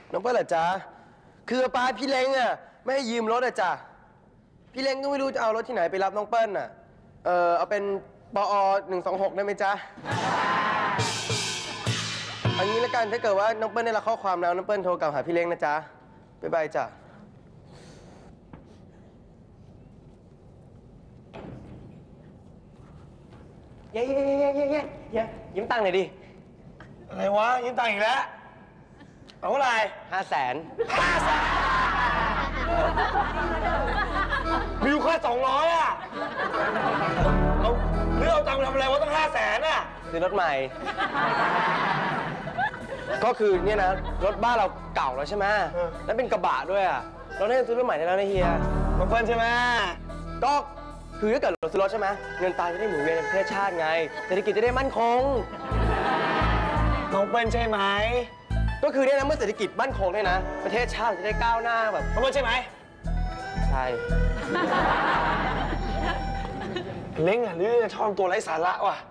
น้องเปิ้ลเหรอจ๊ะคือป้าพี่เล้งอ่ะไม่ให้ยืมรถอ่ะจ้ะพี่เล้งก็ไม่รู้จะเอารถที่ไหนไปรับน้องเปิ้ลอ่ะเอาเป็นปอ126ได้ไหมจ๊ะเอางี้แล้วกันถ้าเกิดว่าน้องเปิ้ลได้รับข้อความแล้วน้องเปิ้ลโทรกลับหาพี่เล้งนะจ๊ะบ๊ายบายจ้ะเย้ยิ้มตังค์หน่อยดิอะไรวะยืมตังค์อีกแล้วเอาเท่าไหร่ 500,000 มีอยู่แค่200อ่ะเอาเรื่องเอาตังค์ไปทำอะไรวะต้อง500,000อ่ะซื้อรถใหม่ก็คือเนี่ยนะรถบ้านเราเก่าแล้วใช่ไหมแล้วเป็นกระบะด้วยอ่ะเราได้ซื้อรถใหม่ได้แล้วนะเฮียน้องเปิ้ลใช่ไหมก็คือถ้าเกิดเราซื้อรถใช่ไหมเงินตาจะได้หมุนเวียนในประเทศชาติไงเศรษฐกิจจะได้มั่นคงน้องเปิ้ลใช่ไหมก็คือเนี่ยนะเมื่อเศรษฐกิจมั่นคงเนี่ยนะประเทศชาติจะได้ก้าวหน้าแบบน้องเปิ้ลใช่ไหมใช่เล้งอ่ะหรือชอบตัวไร้สาระว่ะ